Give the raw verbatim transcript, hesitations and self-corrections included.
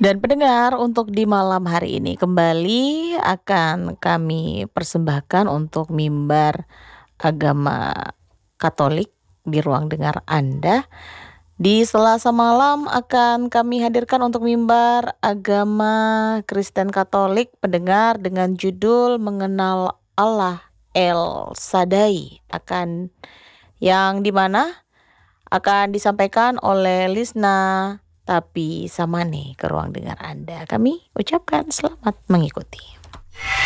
Dan pendengar, untuk di malam hari ini kembali akan kami persembahkan untuk mimbar agama Katolik di ruang dengar Anda. Di Selasa malam akan kami hadirkan untuk mimbar agama Kristen Katolik pendengar dengan judul Mengenal Allah El Shaddai, akan yang dimana akan disampaikan oleh Lisna Tapi Samane ke ruang dengar Anda. Kami ucapkan selamat mengikuti.